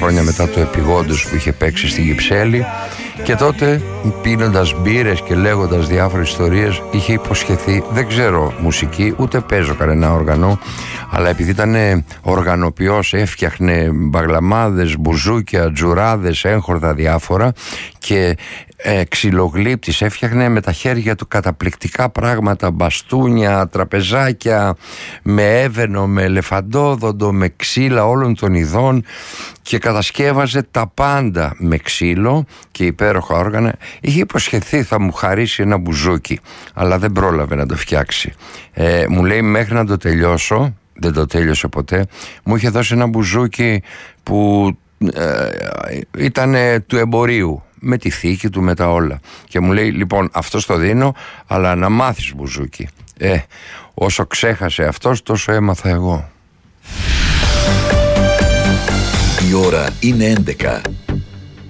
χρόνια μετά το επειγόντως που είχε παίξει στην Κυψέλη, και τότε πίνοντας μπύρες και λέγοντας διάφορες ιστορίες είχε υποσχεθεί, δεν ξέρω μουσική ούτε παίζω κανένα όργανο, αλλά επειδή ήταν οργανοποιός έφτιαχνε μπαγλαμάδες, μπουζούκια, τζουράδες, έγχορδα διάφορα και ξυλογλύπτης, έφτιαχνε με τα χέρια του καταπληκτικά πράγματα, μπαστούνια, τραπεζάκια με έβαινο, με ελεφαντόδοντο, με ξύλα όλων των ειδών, και κατασκεύαζε τα πάντα με ξύλο και υπέροχα όργανα. Είχε υποσχεθεί θα μου χαρίσει ένα μπουζούκι, αλλά δεν πρόλαβε να το φτιάξει. Μου λέει μέχρι να το τελειώσω, δεν το τέλειωσε ποτέ. Μου είχε δώσει ένα μπουζούκι που ήταν του εμπορίου, με τη θήκη του, με τα όλα, και μου λέει λοιπόν αυτό το δίνω, αλλά να μάθεις μπουζούκι. Όσο ξέχασε αυτός τόσο έμαθα εγώ. Η ώρα είναι 11.